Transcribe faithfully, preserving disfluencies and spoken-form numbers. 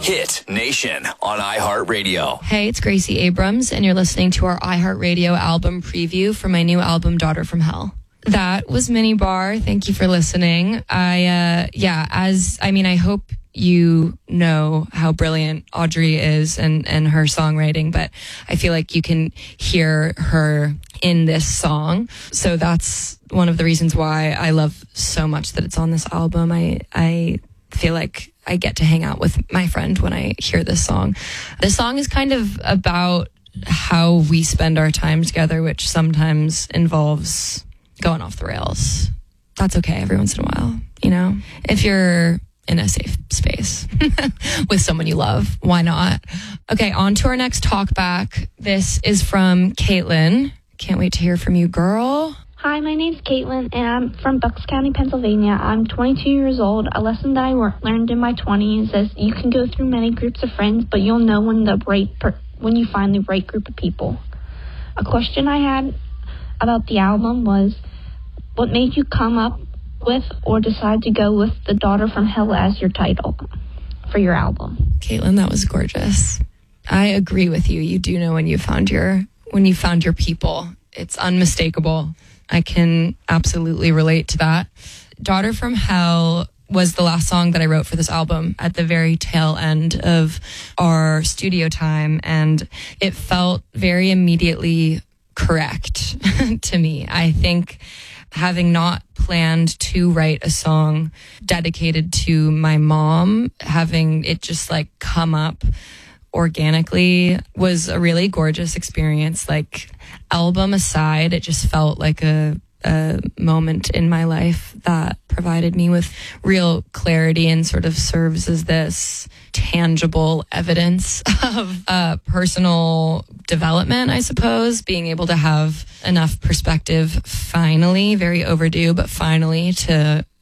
Hit Nation on iHeartRadio. Hey, it's Gracie Abrams, and you're listening to our iHeartRadio album preview for my new album, Daughter from Hell. That was Mini Bar. Thank you for listening. I, uh, yeah, as, I mean, I hope you know how brilliant Audrey is and, and her songwriting, but I feel like you can hear her in this song. So that's one of the reasons why I love so much that it's on this album. I, I feel like I get to hang out with my friend when I hear this song. This song is kind of about how we spend our time together, which sometimes involves going off the rails. That's okay every once in a while, you know? If you're in a safe space with someone you love, why not? Okay, on to our next talk back. This is from Caitlin. Can't wait to hear from you, girl. Hi, my name's Caitlin, and I'm from Bucks County, Pennsylvania. I'm twenty-two years old. A lesson that I learned in my twenties is you can go through many groups of friends, but you'll know when the right per- when you find the right group of people. A question I had about the album was, what made you come up with or decide to go with The Daughter from Hell as your title for your album? Caitlin, that was gorgeous. I agree with you. You do know when you found your when you found your people. It's unmistakable. I can absolutely relate to that. Daughter from Hell was the last song that I wrote for this album at the very tail end of our studio time, and it felt very immediately correct to me. I think having not planned to write a song dedicated to my mom, having it just like come up organically was a really gorgeous experience. Like, album aside, it just felt like a, a moment in my life that provided me with real clarity and sort of serves as this tangible evidence of uh, personal development, I suppose. Being able to have enough perspective finally, very overdue, but finally to